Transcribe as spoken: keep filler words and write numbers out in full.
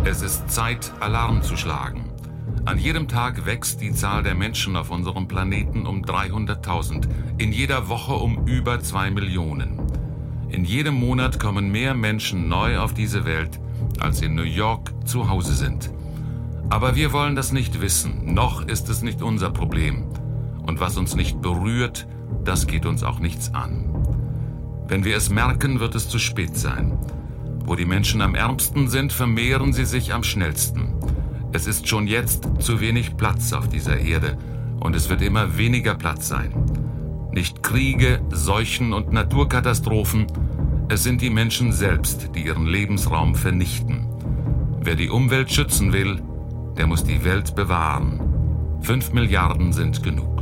Es ist Zeit, Alarm zu schlagen. An jedem Tag wächst die Zahl der Menschen auf unserem Planeten um dreihunderttausend, in jeder Woche um über zwei Millionen. In jedem Monat kommen mehr Menschen neu auf diese Welt, als in New York zu Hause sind. Aber wir wollen das nicht wissen, noch ist es nicht unser Problem. Und was uns nicht berührt, das geht uns auch nichts an. Wenn wir es merken, wird es zu spät sein. Wo die Menschen am ärmsten sind, vermehren sie sich am schnellsten. Es ist schon jetzt zu wenig Platz auf dieser Erde und es wird immer weniger Platz sein. Nicht Kriege, Seuchen und Naturkatastrophen, es sind die Menschen selbst, die ihren Lebensraum vernichten. Wer die Umwelt schützen will, der muss die Welt bewahren. Fünf Milliarden sind genug.